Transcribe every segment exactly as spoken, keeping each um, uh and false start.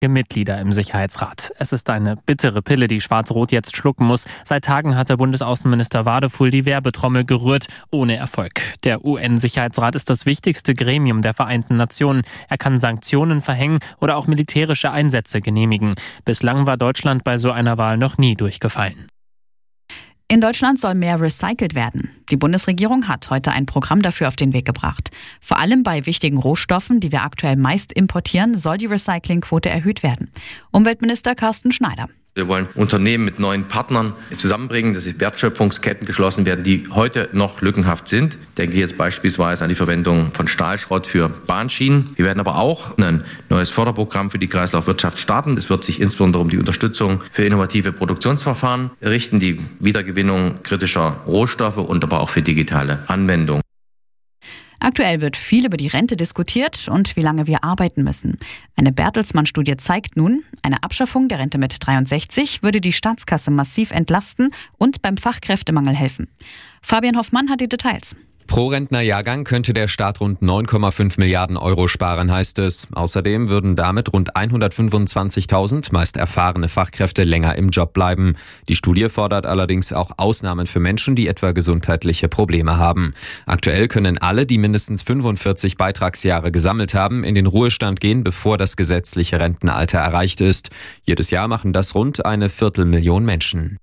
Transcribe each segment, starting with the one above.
Mitglieder im Sicherheitsrat. Es ist eine bittere Pille, die Schwarz-Rot jetzt schlucken muss. Seit Tagen hat der Bundesaußenminister Wadefuhl die Werbetrommel gerührt, ohne Erfolg. Der U N-Sicherheitsrat ist das wichtigste Gremium der Vereinten Nationen. Er kann Sanktionen verhängen oder auch militärische Einsätze genehmigen. Bislang war Deutschland bei so einer Wahl noch nie durchgefallen. In Deutschland soll mehr recycelt werden. Die Bundesregierung hat heute ein Programm dafür auf den Weg gebracht. Vor allem bei wichtigen Rohstoffen, die wir aktuell meist importieren, soll die Recyclingquote erhöht werden. Umweltminister Carsten Schneider. Wir wollen Unternehmen mit neuen Partnern zusammenbringen, dass Wertschöpfungsketten geschlossen werden, die heute noch lückenhaft sind. Ich denke jetzt beispielsweise an die Verwendung von Stahlschrott für Bahnschienen. Wir werden aber auch ein neues Förderprogramm für die Kreislaufwirtschaft starten. Es wird sich insbesondere um die Unterstützung für innovative Produktionsverfahren richten, die Wiedergewinnung kritischer Rohstoffe und aber auch für digitale Anwendungen. Aktuell wird viel über die Rente diskutiert und wie lange wir arbeiten müssen. Eine Bertelsmann-Studie zeigt nun, eine Abschaffung der Rente mit dreiundsechzig würde die Staatskasse massiv entlasten und beim Fachkräftemangel helfen. Fabian Hoffmann hat die Details. Pro Rentnerjahrgang könnte der Staat rund neun Komma fünf Milliarden Euro sparen, heißt es. Außerdem würden damit rund hundertfünfundzwanzigtausend meist erfahrene Fachkräfte länger im Job bleiben. Die Studie fordert allerdings auch Ausnahmen für Menschen, die etwa gesundheitliche Probleme haben. Aktuell können alle, die mindestens fünfundvierzig Beitragsjahre gesammelt haben, in den Ruhestand gehen, bevor das gesetzliche Rentenalter erreicht ist. Jedes Jahr machen das rund eine Viertelmillion Menschen.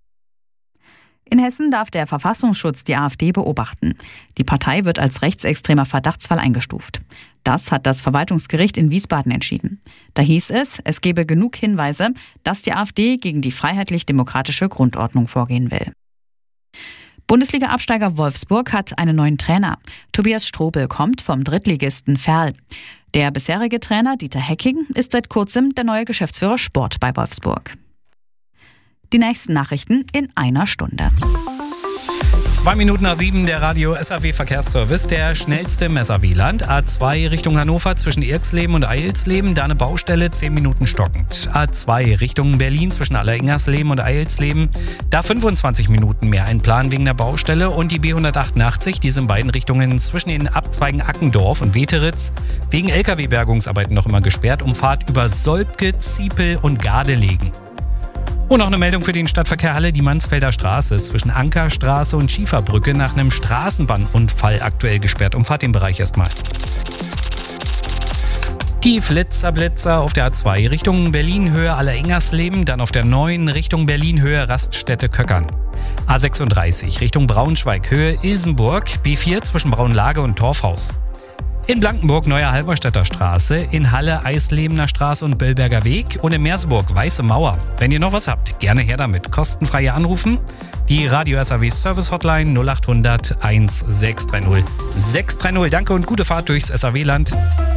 In Hessen darf der Verfassungsschutz die AfD beobachten. Die Partei wird als rechtsextremer Verdachtsfall eingestuft. Das hat das Verwaltungsgericht in Wiesbaden entschieden. Da hieß es, es gebe genug Hinweise, dass die AfD gegen die freiheitlich-demokratische Grundordnung vorgehen will. Bundesliga-Absteiger Wolfsburg hat einen neuen Trainer. Tobias Strobel kommt vom Drittligisten Verl. Der bisherige Trainer Dieter Hecking ist seit kurzem der neue Geschäftsführer Sport bei Wolfsburg. Die nächsten Nachrichten in einer Stunde. Zwei Minuten nach sieben, der Radio S A W Verkehrsservice, der schnellste im S A W-Land. A zwei Richtung Hannover zwischen Irksleben und Eilsleben, da eine Baustelle, zehn Minuten stockend. A zwei Richtung Berlin zwischen Alleringersleben und Eilsleben, da fünfundzwanzig Minuten mehr einplanen wegen der Baustelle. Und die B hundertachtundachtzig, diese in beiden Richtungen zwischen den Abzweigen Ackendorf und Weteritz, wegen L K W-Bergungsarbeiten noch immer gesperrt, um Fahrt über Solbke, Ziepel und Gardelegen. Und noch eine Meldung für den Stadtverkehr Halle. Die Mansfelder Straße ist zwischen Ankerstraße und Schieferbrücke nach einem Straßenbahnunfall aktuell gesperrt. Umfahrt den Bereich erstmal. Die Flitzerblitzer auf der A zwei Richtung Berlin-Höhe Alleringersleben, dann auf der neun Richtung Berlin-Höhe Raststätte Köckern. A sechsunddreißig Richtung Braunschweig-Höhe Ilsenburg, B vier zwischen Braunlage und Torfhaus. In Blankenburg Neue Halberstädter Straße, in Halle Eislebener Straße und Böllberger Weg und in Merseburg Weiße Mauer. Wenn ihr noch was habt, gerne her damit. Kostenfreie Anrufen. Die Radio S A W Service Hotline null acht hundert eins sechs drei null sechs drei null. Danke und gute Fahrt durchs S A W-Land.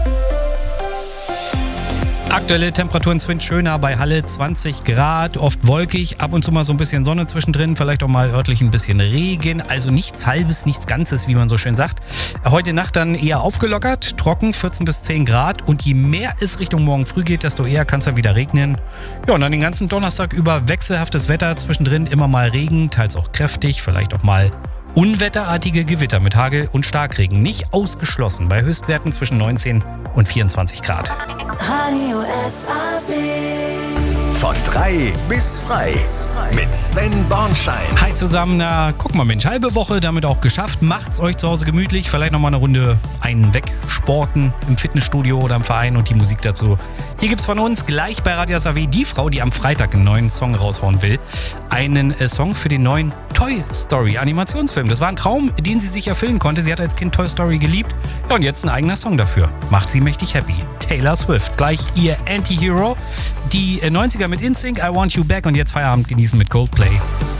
Aktuelle Temperaturen sind schöner bei Halle, zwanzig Grad, oft wolkig, ab und zu mal so ein bisschen Sonne zwischendrin, vielleicht auch mal örtlich ein bisschen Regen, also nichts Halbes, nichts Ganzes, wie man so schön sagt. Heute Nacht dann eher aufgelockert, trocken, vierzehn bis zehn Grad und je mehr es Richtung morgen früh geht, desto eher kann es dann wieder regnen. Ja, und dann den ganzen Donnerstag über wechselhaftes Wetter, zwischendrin immer mal Regen, teils auch kräftig, vielleicht auch mal unwetterartige Gewitter mit Hagel und Starkregen. Nicht ausgeschlossen bei Höchstwerten zwischen neunzehn und vierundzwanzig Grad. Radio S A W. Von drei bis frei mit Sven Bornschein. Hi zusammen, na guck mal Mensch, halbe Woche damit auch geschafft. Macht's euch zu Hause gemütlich, vielleicht nochmal eine Runde einen wegsporten im Fitnessstudio oder im Verein und die Musik dazu. Hier gibt's von uns gleich bei Radio S A W die Frau, die am Freitag einen neuen Song raushauen will. Einen äh, Song für den neuen Toy Story Animationsfilm. Das war ein Traum, den sie sich erfüllen konnte. Sie hat als Kind Toy Story geliebt. Ja, und jetzt ein eigener Song dafür. Macht sie mächtig happy. Taylor Swift, gleich ihr Anti-Hero. Die neunziger mit InSync, I Want You Back und jetzt Feierabend genießen mit Coldplay.